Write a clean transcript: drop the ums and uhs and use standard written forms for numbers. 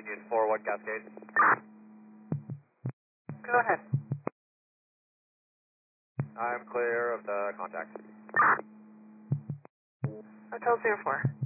Union 4-1 Cascade. Go ahead. I'm clear of the contact. Hotel 04.